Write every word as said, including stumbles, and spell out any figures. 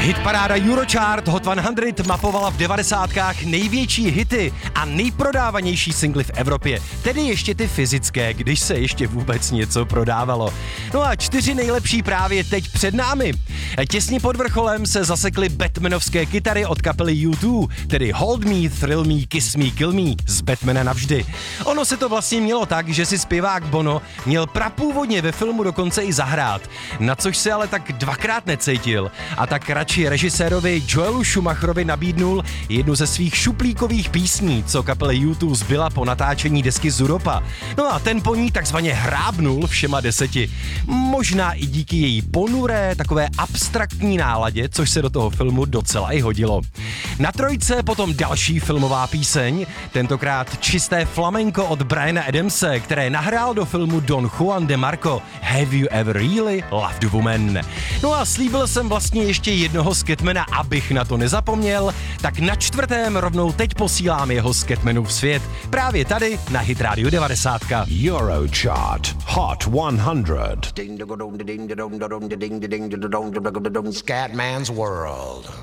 Hitparáda Eurochart Hot sto mapovala v devadesátkách největší hity a nejprodávanější singly v Evropě, tedy ještě ty fyzické, když se ještě vůbec něco prodávalo. No a čtyři nejlepší právě teď před námi. Těsně pod vrcholem se zasekly Batmanovské kytary od kapely U dva, tedy Hold Me, Thrill Me, Kiss Me, Kill Me z Batmana navždy. Ono se to vlastně mělo tak, že si zpěvák Bono měl prapůvodně ve filmu dokonce i zahrát, na což se ale tak dvakrát necítil a tak radši režisérovi Joelu Schumacherovi nabídnul jednu ze svých šuplíkových písní, co kapele U dva zbyla po natáčení desky Zuropa. No a ten po ní takzvaně hrábnul všema deseti. Možná i díky její ponuré, takové abstraktní náladě, což se do toho filmu docela i hodilo. Na trojce potom další filmová píseň, tentokrát čisté flamenko od Briana Adamse, které nahrál do filmu Don Juan de Marco. Have you ever really loved a woman? No a slíbil jsem vlastně ještě jednoho Scatmana, abych na to nezapomněl, tak na čtvrtém rovnou teď posílám jeho Scatmanův svět. Právě tady na Hit Radio devadesát. Eurochart Hot sto. Scatman's World.